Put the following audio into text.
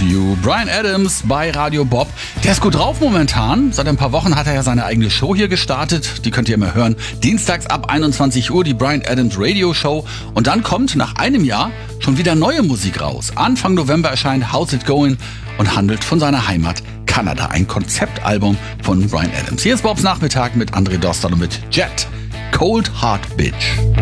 to You. Bryan Adams bei Radio Bob. Der ist gut drauf momentan. Seit ein paar Wochen hat er ja seine eigene Show hier gestartet. Die könnt ihr immer hören. Dienstags ab 21 Uhr die Bryan Adams Radio Show. Und dann kommt nach einem Jahr schon wieder neue Musik raus. Anfang November erscheint How's It Going und handelt von seiner Heimat Kanada. Ein Konzeptalbum von Bryan Adams. Hier ist Bobs Nachmittag mit André Dostal und mit Jet. Cold Heart Bitch.